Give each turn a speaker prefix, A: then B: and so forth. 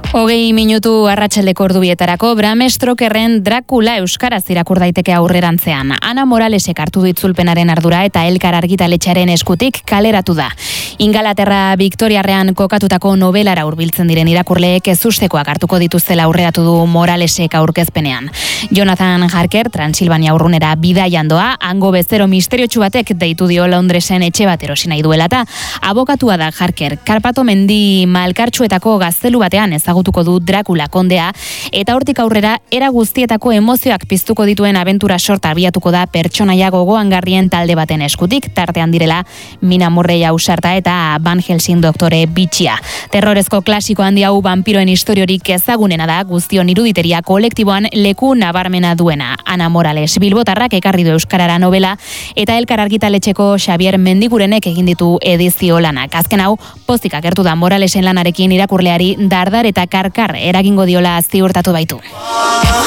A: 20 minutu arratsaldeko ordubietarako Bram Stokerren Dracula euskaraz irakur daiteke aurrerantzean. Ana Moralesek hartu ditzulpenaren ardura eta Elkar argitaletxearen eskutik kaleratu da. Ingalaterra Viktoriarrean kokatutako nobelara hurbiltzen diren irakurleek ezustekoak hartuko dituztela aurreratu du Moralesek aurkezpenean. Jonathan Harker Transilvania urrunera bidaian doa, hango bezero misteriotsu batek deitu dio Londresen etxe bat erosi nahi duela eta abokatua da Harker. Karpato mendi malkartsuetako gaztelu batean ezagutuko du Dracula kondea eta hortik aurrera era guztietako emozioak piztuko dituen abentura sorta abiatuko da pertsonaia gogoangarrien talde baten eskutik, tartean direla Mina Murray ausarta eta Van Helsing doktore bitxia. Terrorezko klasiko handi hau vampiroen historiorik ezagunena da, guztion iruditeria kolektiboan leku nabarmena duena. Ana Morales bilbotarrak ekarri du euskarara novela eta Elkar argitaletxeko Xavier Mendigurenek egin ditu edizio lanak. Azken hau pozik agertu da Moralesen lanarekin irakurleari dardar eta karkar eragingo diola ziurtatu baitu.